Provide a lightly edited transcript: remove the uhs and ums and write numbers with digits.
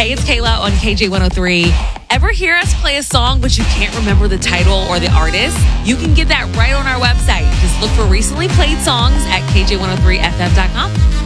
Hey, it's Kayla on KJ103. Ever hear us play a song but you can't remember the title or the artist? You can get that right on our website. Just look for recently played songs at KJ103FM.com.